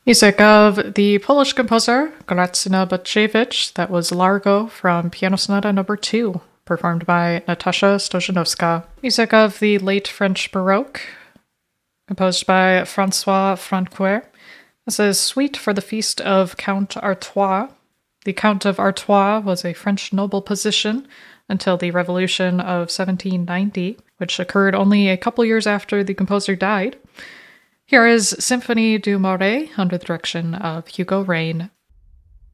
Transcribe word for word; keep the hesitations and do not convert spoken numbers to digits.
Music of the Polish composer Grażyna Bacewicz, that was Largo from Piano Sonata Number two, performed by Natasha Stojanowska. Music of the late French Baroque, composed by Francois Francoeur. This is Suite for the Feast of Count Artois. The Count of Artois was a French noble position until the Revolution of seventeen ninety, which occurred only a couple years after the composer died. Here is Symphonie du Marais under the direction of Hugo Rain.